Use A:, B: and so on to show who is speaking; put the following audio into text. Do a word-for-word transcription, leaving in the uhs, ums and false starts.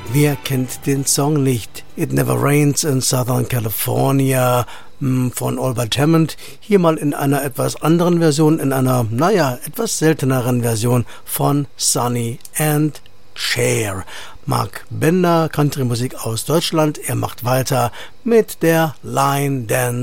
A: Wer kennt den Song nicht? It Never Rains in Southern California von Albert Hammond. Hier mal in einer etwas anderen Version, in einer, naja, etwas selteneren Version von Sonny and Cher. Mark Bender, Country-Musik aus Deutschland. Er macht weiter mit der Line Dance